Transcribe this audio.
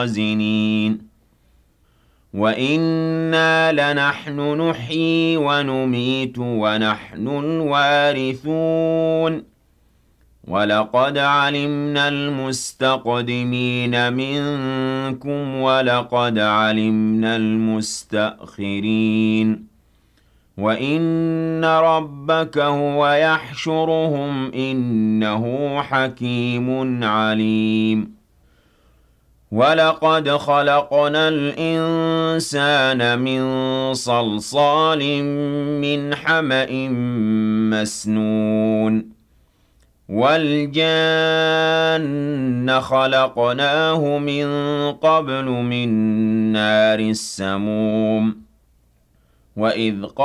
الْخَازِنِينَ وَإِنَّا لَنَحْنُ نُحْيِي وَنُمِيتُ وَنَحْنُ الْوَارِثُونَ وَلَقَدْ عَلِمْنَا الْمُسْتَقْدِمِينَ مِنكُمْ وَلَقَدْ عَلِمْنَا الْمُسْتَأْخِرِينَ وَإِنَّ رَبَّكَ هُوَ يَحْشُرُهُمْ إِنَّهُ حَكِيمٌ عَلِيمٌ وَلَقَدْ خَلَقْنَا الْإِنسَانَ مِن صَلْصَالٍ مِّنْ حَمَإٍ مَّسْنُونٍ وَالْجَانَّ خَلَقْنَاهُ مِن قَبْلُ مِن نَّارِ السَّمُومِ وَإِذْ